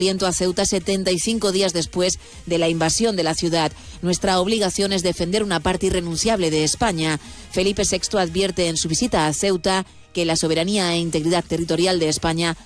Viento a Ceuta 75 días después de la invasión de la ciudad. Nuestra obligación es defender una parte irrenunciable de España. Felipe VI advierte en su visita a Ceuta que la soberanía e integridad territorial de España